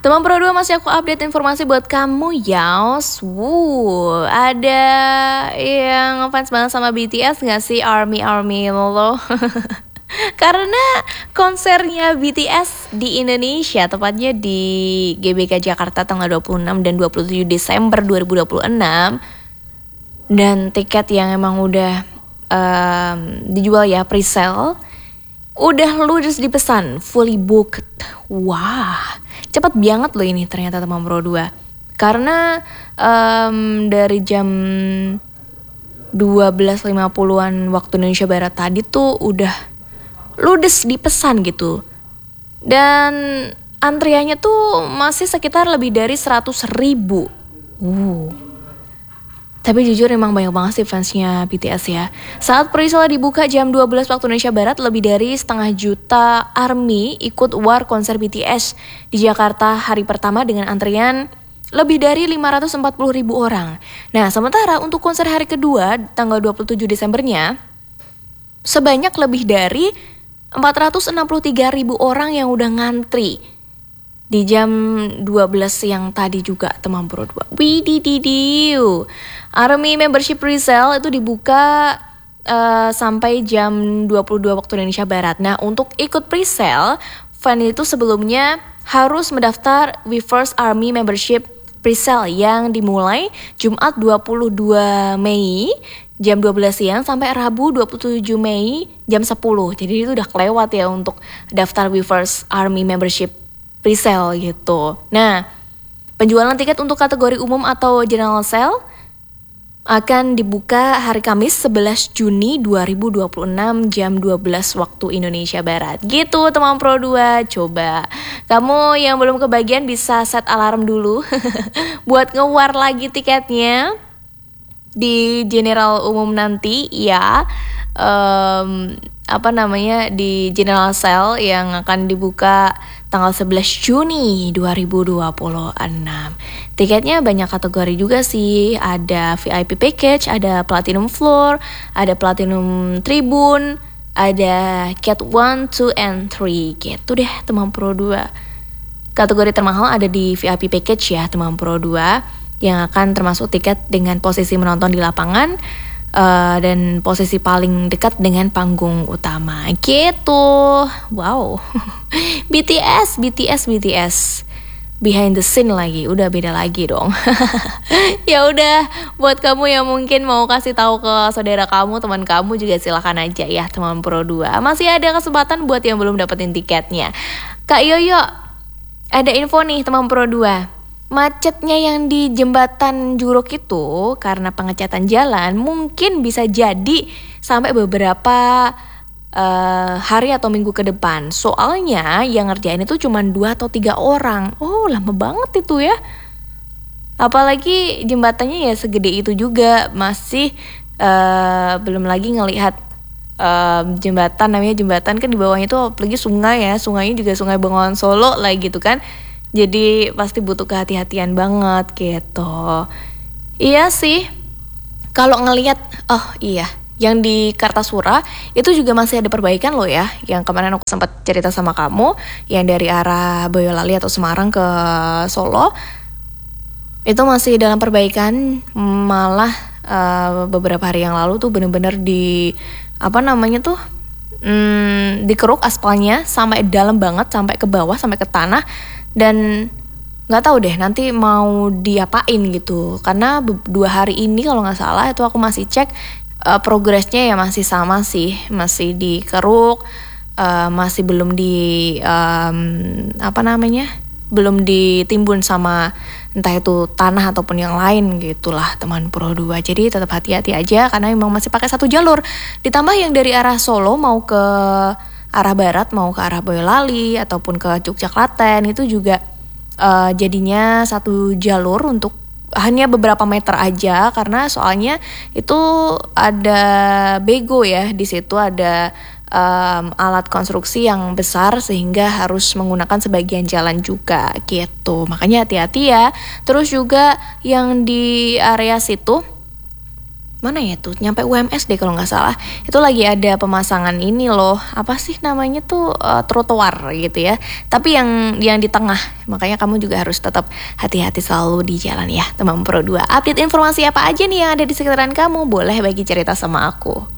Teman Pro 2 masih aku update informasi buat kamu ya. Ada yang ngefans banget sama BTS gak sih? ARMY lo. Karena konsernya BTS di Indonesia, tepatnya di GBK Jakarta tanggal 26 dan 27 Desember 2026. Dan tiket yang emang udah dijual ya, pre-sale, udah ludes dipesan, fully booked. Wah, cepet banget loh ini ternyata teman Pro 2. Karena dari jam 12.50an waktu Indonesia Barat tadi tuh udah ludes dipesan gitu. Dan antriannya tuh masih sekitar lebih dari 100.000. Tapi jujur emang banyak banget sih fansnya BTS ya. Saat pre-sale dibuka jam 12 waktu Indonesia Barat, lebih dari 500.000 ARMY ikut war konser BTS di Jakarta hari pertama dengan antrian lebih dari 540.000 orang. Nah, sementara untuk konser hari kedua tanggal 27 Desembernya, sebanyak lebih dari 463.000 orang yang udah ngantri di jam 12 yang tadi juga teman Pro 2. Widididiu. ARMY membership presale itu dibuka sampai jam 22 waktu Indonesia Barat. Nah, untuk ikut presale, fan itu sebelumnya harus mendaftar Weverse ARMY membership presale yang dimulai Jumat 22 Mei jam 12 siang sampai Rabu 27 Mei jam 10. Jadi itu udah kelewat ya untuk daftar Weverse ARMY membership presale gitu. Nah, penjualan tiket untuk kategori umum atau general sale akan dibuka hari Kamis 11 Juni 2026 jam 12 waktu Indonesia Barat. Gitu teman Pro 2. Coba kamu yang belum kebagian bisa set alarm dulu buat ngewar lagi tiketnya di general umum nanti ya. Di general sale yang akan dibuka tanggal 11 Juni 2026. Tiketnya banyak kategori juga sih. Ada VIP package, ada platinum floor, ada platinum tribune, ada cat 1, 2, and 3. Gitu deh teman Pro 2. Kategori termahal ada di VIP package ya teman Pro 2, yang akan termasuk tiket dengan posisi menonton di lapangan dan posisi paling dekat dengan panggung utama gitu. Wow. BTS behind the scene lagi, udah beda lagi dong. Ya udah, buat kamu yang mungkin mau kasih tahu ke saudara kamu, teman kamu juga silakan aja ya teman Pro 2. Masih ada kesempatan buat yang belum dapetin tiketnya. Kak Yoyo, ada info nih teman Pro 2. Macetnya yang di jembatan Juruk itu karena pengecatan jalan mungkin bisa jadi sampai beberapa hari atau minggu ke depan. Soalnya yang ngerjain itu cuma 2 atau 3 orang. Oh, lama banget itu ya. Apalagi jembatannya ya segede itu juga. Masih belum lagi ngelihat jembatan, namanya jembatan kan di bawahnya itu apalagi sungai ya. Sungainya juga Sungai Bengawan Solo lah gitu kan. Jadi pasti butuh kehati-hatian banget gitu. Iya sih. Kalau ngelihat, yang di Kartasura itu juga masih ada perbaikan loh ya. Yang kemarin aku sempat cerita sama kamu, yang dari arah Boyolali atau Semarang ke Solo, itu masih dalam perbaikan. Malah beberapa hari yang lalu tuh bener-bener dikeruk aspalnya sampai dalam banget, sampai ke bawah, sampai ke tanah. Dan nggak tahu deh nanti mau diapain gitu, karena 2 hari ini kalau nggak salah itu aku masih cek progresnya ya masih sama sih, masih dikeruk, masih belum belum ditimbun sama entah itu tanah ataupun yang lain gitulah teman Pro 2. Jadi tetap hati-hati aja karena memang masih pakai 1 jalur. Ditambah yang dari arah Solo mau ke arah barat, mau ke arah Boyolali ataupun ke Jogja Klaten itu juga jadinya 1 jalur untuk hanya beberapa meter aja, karena soalnya itu ada bego ya, di situ ada alat konstruksi yang besar sehingga harus menggunakan sebagian jalan juga gitu. Makanya hati-hati ya. Terus juga yang di area situ mana ya tuh, nyampe UMS deh kalau nggak salah. Itu lagi ada pemasangan ini loh, apa sih namanya tuh, trotoar gitu ya. Tapi yang di tengah, makanya kamu juga harus tetap hati-hati selalu di jalan ya, teman Pro 2. Update informasi apa aja nih yang ada di sekitaran kamu, boleh bagi cerita sama aku.